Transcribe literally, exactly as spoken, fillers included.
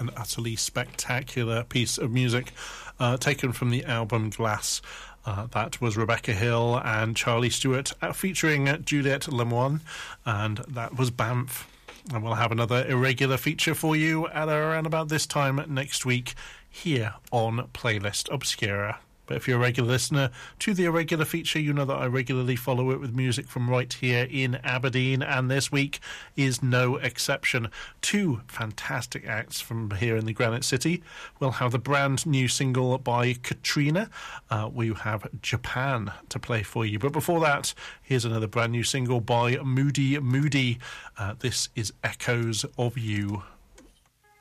an utterly spectacular piece of music uh, taken from the album Glass. Uh, that was Rebecca Hill and Charlie Stewart uh, featuring Juliette Lemoine, and that was Banff. And we'll have another irregular feature for you at around about this time next week here on Playlist Obscura. But if you're a regular listener to the irregular feature, you know that I regularly follow it with music from right here in Aberdeen, and this week is no exception. Two fantastic acts from here in the Granite City. We'll have the brand new single by Katrina. Uh, we have Japan to play for you. But before that, here's another brand new single by Moody Moody. Uh, this is Echoes of You.